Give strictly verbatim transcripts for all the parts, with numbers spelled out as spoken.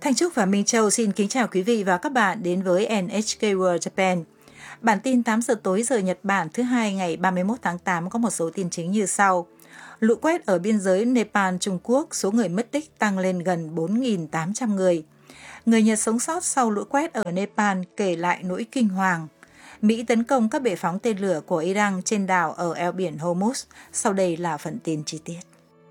Thanh Trúc và Minh Châu xin kính chào quý vị và các bạn đến với en hát ca World Japan. Bản tin tám giờ tối giờ Nhật Bản thứ hai ngày ba mươi mốt tháng tám có một số tin chính như sau. Lũ quét ở biên giới Nepal, Trung Quốc, số người mất tích tăng lên gần bốn nghìn tám trăm người. Người Nhật sống sót sau lũ quét ở Nepal kể lại nỗi kinh hoàng. Mỹ tấn công các bệ phóng tên lửa của Iran trên đảo ở eo biển Hormuz. Sau đây là phần tin chi tiết.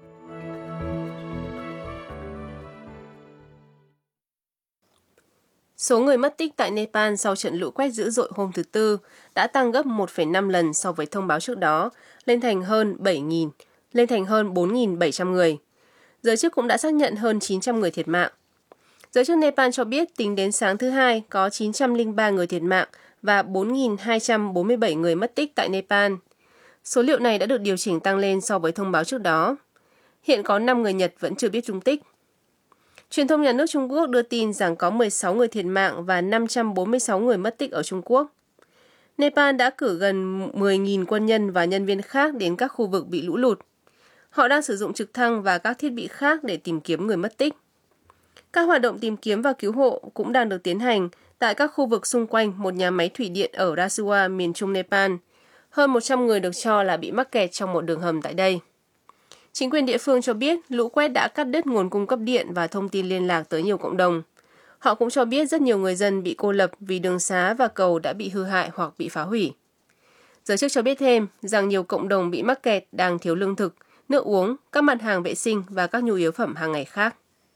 Số người mất tích tại Nepal sau trận lũ quét dữ dội hôm thứ Tư đã tăng gấp một phẩy năm lần so với thông báo trước đó, lên thành hơn bảy nghìn, lên thành hơn bốn nghìn bảy trăm người. Giới chức cũng đã xác nhận hơn chín trăm người thiệt mạng. Giới chức Nepal cho biết tính đến sáng thứ Hai có chín trăm lẻ ba người thiệt mạng và bốn nghìn hai trăm bốn mươi bảy người mất tích tại Nepal. Số liệu này đã được điều chỉnh tăng lên so với thông báo trước đó. Hiện có năm người Nhật vẫn chưa biết tung tích. Truyền thông nhà nước Trung Quốc đưa tin rằng có mười sáu người thiệt mạng và năm trăm bốn mươi sáu người mất tích ở Trung Quốc. Nepal đã cử gần mười nghìn quân nhân và nhân viên khác đến các khu vực bị lũ lụt. Họ đang sử dụng trực thăng và các thiết bị khác để tìm kiếm người mất tích. Các hoạt động tìm kiếm và cứu hộ cũng đang được tiến hành tại các khu vực xung quanh một nhà máy thủy điện ở Rasuwa, miền trung Nepal. Hơn một trăm người được cho là bị mắc kẹt trong một đường hầm tại đây. Chính quyền địa phương cho biết lũ quét đã cắt đứt nguồn cung cấp điện và thông tin liên lạc tới nhiều cộng đồng. Họ cũng cho biết rất nhiều người dân bị cô lập vì đường xá và cầu đã bị hư hại hoặc bị phá hủy. Giới chức cho biết thêm rằng nhiều cộng đồng bị mắc kẹt đang thiếu lương thực, nước uống, các mặt hàng vệ sinh và các nhu yếu phẩm hàng ngày khác.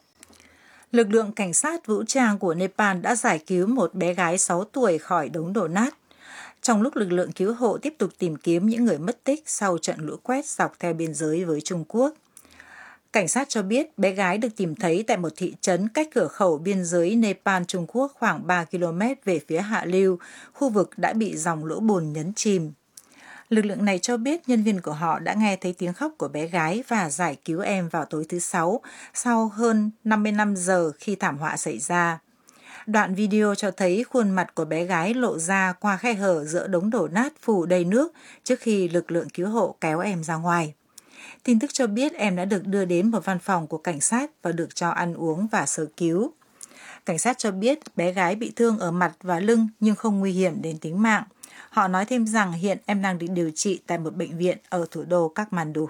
Lực lượng cảnh sát vũ trang của Nepal đã giải cứu một bé gái sáu tuổi khỏi đống đổ nát. Trong lúc lực lượng cứu hộ tiếp tục tìm kiếm những người mất tích sau trận lũ quét dọc theo biên giới với Trung Quốc. Cảnh sát cho biết bé gái được tìm thấy tại một thị trấn cách cửa khẩu biên giới Nepal-Trung Quốc khoảng ba ki lô mét về phía hạ lưu, khu vực đã bị dòng lũ bùn nhấn chìm. Lực lượng này cho biết nhân viên của họ đã nghe thấy tiếng khóc của bé gái và giải cứu em vào tối thứ Sáu, sau hơn năm mươi lăm giờ khi thảm họa xảy ra. Đoạn video cho thấy khuôn mặt của bé gái lộ ra qua khe hở giữa đống đổ nát phủ đầy nước trước khi lực lượng cứu hộ kéo em ra ngoài. Tin tức cho biết em đã được đưa đến một văn phòng của cảnh sát và được cho ăn uống và sơ cứu. Cảnh sát cho biết bé gái bị thương ở mặt và lưng nhưng không nguy hiểm đến tính mạng. Họ nói thêm rằng hiện em đang được điều trị tại một bệnh viện ở thủ đô Kathmandu.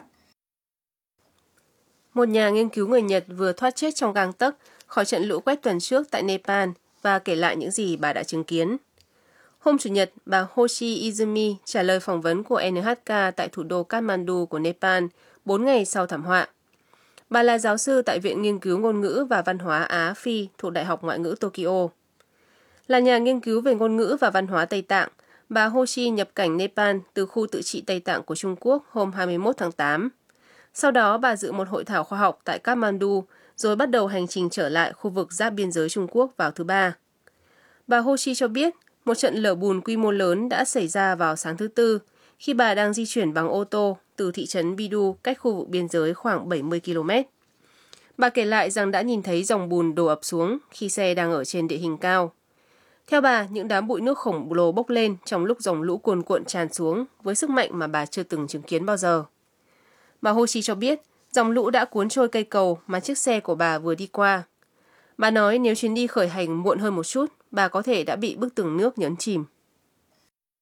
Một nhà nghiên cứu người Nhật vừa thoát chết trong gang tấc khỏi trận lũ quét tuần trước tại Nepal và kể lại những gì bà đã chứng kiến. Hôm Chủ nhật, bà Hoshi Izumi trả lời phỏng vấn của en hát ca tại thủ đô Kathmandu của Nepal bốn ngày sau thảm họa. Bà là giáo sư tại Viện Nghiên cứu Ngôn ngữ và Văn hóa Á-Phi thuộc Đại học Ngoại ngữ Tokyo. Là nhà nghiên cứu về ngôn ngữ và văn hóa Tây Tạng, bà Hoshi nhập cảnh Nepal từ khu tự trị Tây Tạng của Trung Quốc hôm hai mươi mốt tháng tám. Sau đó, bà dự một hội thảo khoa học tại Kathmandu, rồi bắt đầu hành trình trở lại khu vực giáp biên giới Trung Quốc vào thứ Ba. Bà Hoshi cho biết, một trận lở bùn quy mô lớn đã xảy ra vào sáng thứ Tư, khi bà đang di chuyển bằng ô tô từ thị trấn Bidu cách khu vực biên giới khoảng bảy mươi ki lô mét. Bà kể lại rằng đã nhìn thấy dòng bùn đổ ập xuống khi xe đang ở trên địa hình cao. Theo bà, những đám bụi nước khổng lồ bốc lên trong lúc dòng lũ cuồn cuộn tràn xuống với sức mạnh mà bà chưa từng chứng kiến bao giờ. Bà Hoshi cho biết, dòng lũ đã cuốn trôi cây cầu mà chiếc xe của bà vừa đi qua. Bà nói nếu chuyến đi khởi hành muộn hơn một chút, bà có thể đã bị bức tường nước nhấn chìm.